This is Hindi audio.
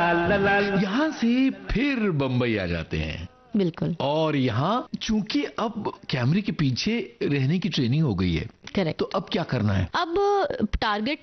यहाँ से फिर बम्बई आ जाते हैं। बिल्कुल और यहाँ चूंकि अब कैमरे के पीछे रहने की ट्रेनिंग हो गई है, करेक्ट। तो अब क्या करना है? अब टारगेट